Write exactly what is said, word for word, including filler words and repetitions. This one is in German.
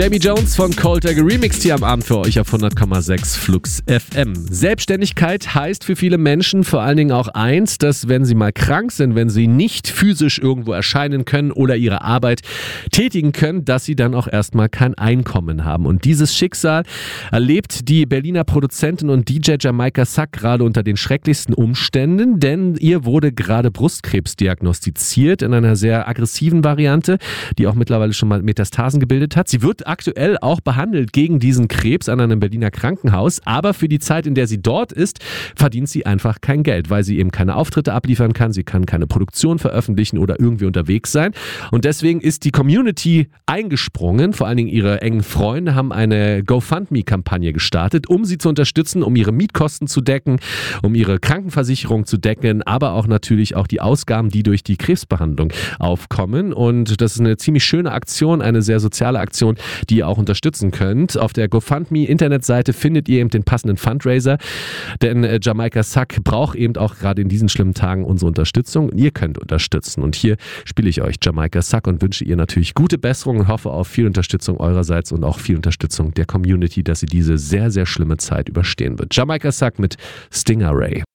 Jamie Jones von Colter geremixed hier am Abend für euch auf hundert Komma sechs Flux F M. Selbstständigkeit heißt für viele Menschen vor allen Dingen auch eins, dass wenn sie mal krank sind, wenn sie nicht physisch irgendwo erscheinen können oder ihre Arbeit tätigen können, dass sie dann auch erstmal kein Einkommen haben. Und dieses Schicksal erlebt die Berliner Produzentin und D J Jamaica Sack gerade unter den schrecklichsten Umständen, denn ihr wurde gerade Brustkrebs diagnostiziert in einer sehr aggressiven Variante, die auch mittlerweile schon mal Metastasen gebildet hat. Sie wird aktuell auch behandelt gegen diesen Krebs an einem Berliner Krankenhaus, aber für die Zeit, in der sie dort ist, verdient sie einfach kein Geld, weil sie eben keine Auftritte abliefern kann, sie kann keine Produktion veröffentlichen oder irgendwie unterwegs sein. Und deswegen ist die Community eingesprungen, vor allen Dingen ihre engen Freunde haben eine GoFundMe-Kampagne gestartet, um sie zu unterstützen, um ihre Mietkosten zu decken, um ihre Krankenversicherung zu decken, aber auch natürlich auch die Ausgaben, die durch die Krebsbehandlung aufkommen. Und das ist eine ziemlich schöne Aktion, eine sehr soziale Aktion, die ihr auch unterstützen könnt. Auf der GoFundMe-Internetseite findet ihr eben den passenden Fundraiser, denn äh, Jamaica Sack braucht eben auch gerade in diesen schlimmen Tagen unsere Unterstützung. Und ihr könnt unterstützen. Und hier spiele ich euch Jamaica Sack und wünsche ihr natürlich gute Besserung und hoffe auf viel Unterstützung eurerseits und auch viel Unterstützung der Community, dass sie diese sehr, sehr schlimme Zeit überstehen wird. Jamaica Sack mit Stingray.